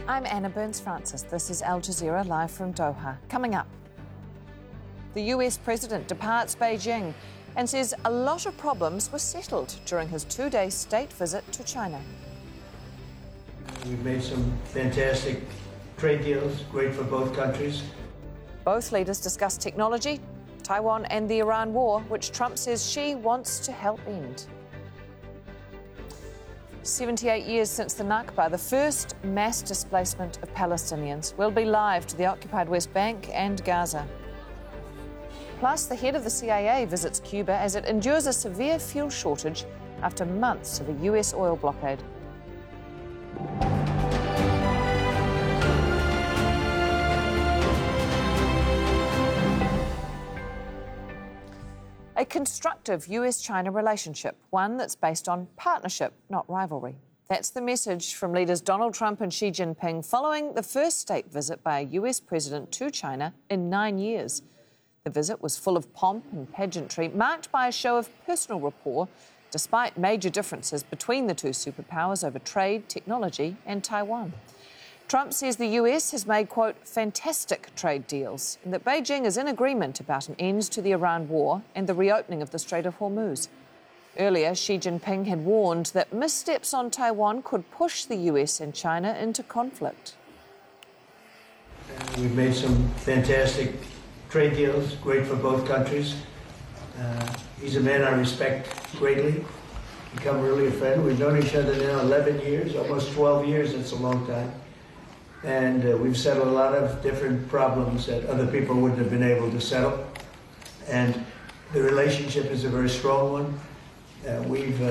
I'm Anna Burns-Francis. This is Al Jazeera live from Doha. Coming up, the US president departs Beijing and says a lot of problems were settled during his two-day state visit to China. We've made some fantastic trade deals, great for both countries. Both leaders discussed technology, Taiwan and the Iran war, which Trump says Xi wants to help end. 78 years since the Nakba, the first mass displacement of Palestinians, will be live to the occupied West Bank and Gaza. Plus, the head of the CIA visits Cuba as it endures a severe fuel shortage after months of a US oil blockade. A constructive US-China relationship, one that's based on partnership, not rivalry. That's the message from leaders Donald Trump and Xi Jinping following the first state visit by a US president to China in 9 years. The visit was full of pomp and pageantry, marked by a show of personal rapport, despite major differences between the two superpowers over trade, technology and Taiwan. Trump says the US has made, quote, fantastic trade deals, and that Beijing is in agreement about an end to the Iran war and the reopening of the Strait of Hormuz. Earlier, Xi Jinping had warned that missteps on Taiwan could push the US and China into conflict. We've made some fantastic trade deals, great for both countries. He's a man I respect greatly, become really a friend. We've known each other now 11 years, almost 12 years, it's a long time. And we've settled a lot of different problems that other people wouldn't have been able to settle. And the relationship is a very strong one. We've